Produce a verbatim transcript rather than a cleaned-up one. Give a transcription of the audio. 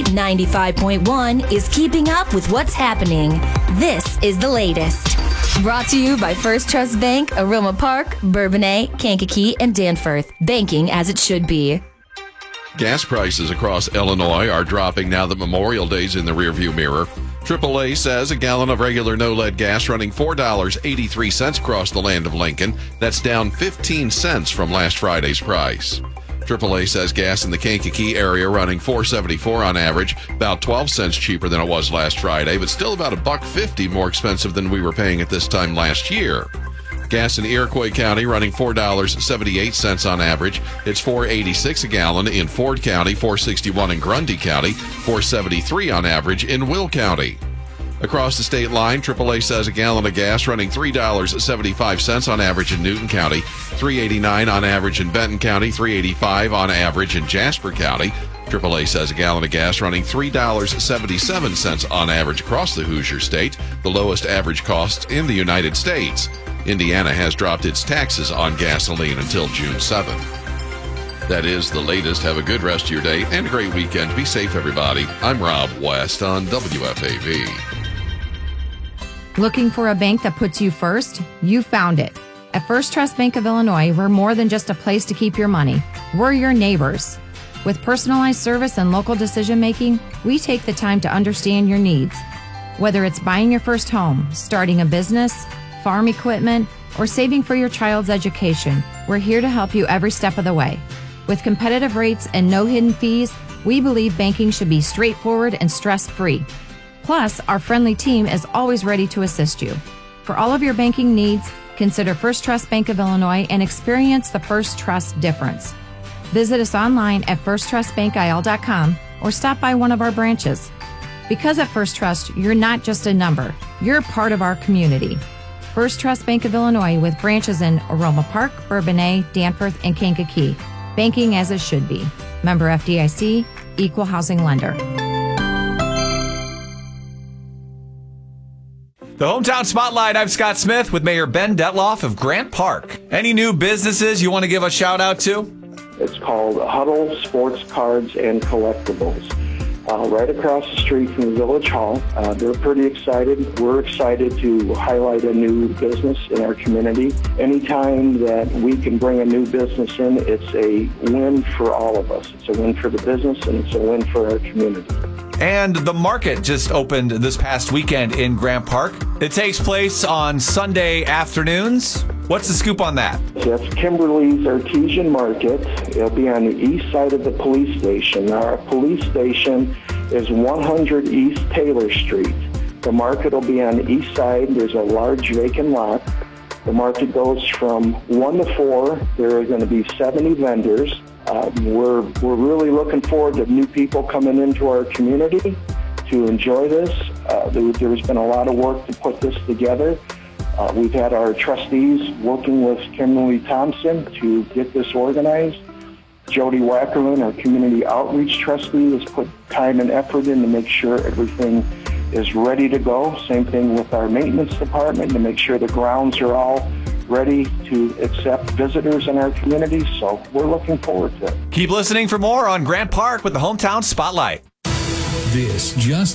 ninety-five point one is keeping up with what's happening. This is the latest. Brought to you by First Trust Bank, Aroma Park, Bourbonnais, Kankakee, and Danforth. Banking as it should be. Gas prices across Illinois are dropping now that Memorial Day's in the rearview mirror. triple A says a gallon of regular no-lead gas running four dollars and eighty-three cents across the land of Lincoln. That's down fifteen cents from last Friday's price. triple A says gas in the Kankakee area running four dollars and seventy-four cents on average, about twelve cents cheaper than it was last Friday, but still about a buck fifty more expensive than we were paying at this time last year. Gas in Iroquois County running four dollars and seventy-eight cents on average. It's four dollars and eighty-six cents a gallon in Ford County, four dollars and sixty-one cents in Grundy County, four dollars and seventy-three cents on average in Will County. Across the state line, triple A says a gallon of gas running three dollars and seventy-five cents on average in Newton County, three dollars and eighty-nine cents on average in Benton County, three dollars and eighty-five cents on average in Jasper County. triple A says a gallon of gas running three dollars and seventy-seven cents on average across the Hoosier State, the lowest average cost in the United States. Indiana has dropped its taxes on gasoline until June seventh. That is the latest. Have a good rest of your day and a great weekend. Be safe, everybody. I'm Rob West on W F A V. Looking for a bank that puts you first? You found it. At First Trust Bank of Illinois, we're more than just a place to keep your money. We're your neighbors. With personalized service and local decision-making, we take the time to understand your needs. Whether it's buying your first home, starting a business, farm equipment, or saving for your child's education, we're here to help you every step of the way. With competitive rates and no hidden fees, we believe banking should be straightforward and stress-free. Plus, our friendly team is always ready to assist you. For all of your banking needs, consider First Trust Bank of Illinois and experience the First Trust difference. Visit us online at first trust bank I L dot com or stop by one of our branches. Because at First Trust, you're not just a number, you're part of our community. First Trust Bank of Illinois with branches in Aroma Park, Bourbonnais, Danforth, and Kankakee. Banking as it should be. Member F D I C, Equal Housing Lender. The Hometown Spotlight, I'm Scott Smith with Mayor Ben Detloff of Grant Park. Any new businesses you want to give a shout out to? It's called Huddle Sports Cards and Collectibles. Uh, right across the street from the Village Hall. Uh, they're pretty excited. We're excited to highlight a new business in our community. Anytime that we can bring a new business in, it's a win for all of us. It's a win for the business and it's a win for our community. And the market just opened this past weekend in Grant Park. It takes place on Sunday afternoons. What's the scoop on that? That's Kimberly's Artesian Market. It'll be on the east side of the police station. Now, our police station is one hundred East Taylor Street. The market will be on the east side. There's a large vacant lot. The market goes from one to four. There are going to be seventy vendors. Uh, we're, we're really looking forward to new people coming into our community to enjoy this. Uh, there, there's been a lot of work to put this together. Uh, we've had our trustees working with Kimberly Thompson to get this organized. Jody Wackerlin, our community outreach trustee, has put time and effort in to make sure everything is ready to go. Same thing with our maintenance department to make sure the grounds are all ready to accept visitors in our community. So we're looking forward to it. Keep listening for more on Grant Park with the Hometown Spotlight. This just